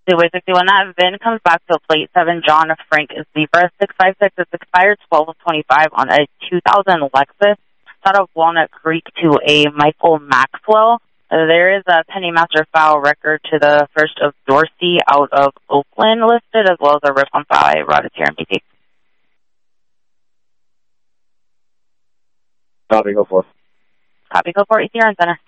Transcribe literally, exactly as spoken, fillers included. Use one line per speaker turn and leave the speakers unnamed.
Two-way sixty-one. That V I N comes back to plate seven. John Frank Zebra six five six. It's expired twelve of twenty-five on a two thousand Lexus out of Walnut Creek to a Michael Maxwell. Uh, there is a pending master file record to the first of Dorsey out of Oakland listed, as well as a rip on file. I brought it here in B T.
Copy, go for it.
Copy, go for it. Here on center.